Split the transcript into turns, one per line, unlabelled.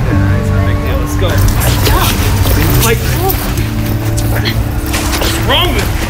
Yeah, it's no big deal. Let's go. Fight. What's wrong with you?